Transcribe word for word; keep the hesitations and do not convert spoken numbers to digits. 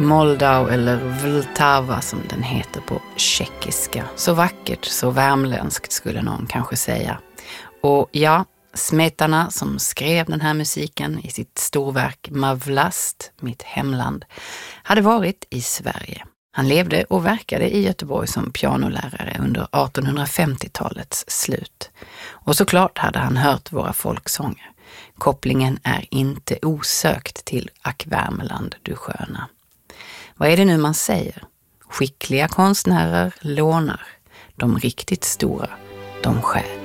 Moldau eller Vltava som den heter på tjeckiska. Så vackert, så värmländskt skulle någon kanske säga. Och ja, Smetana som skrev den här musiken i sitt storverk Mavlast, mitt hemland, hade varit i Sverige. Han levde och verkade i Göteborg som pianolärare under artonhundrafemtiotalets slut. Och såklart hade han hört våra folksånger. Kopplingen är inte osökt till Ack Värmeland, du sköna. Vad är det nu man säger? Skickliga konstnärer lånar. De riktigt stora, de skär.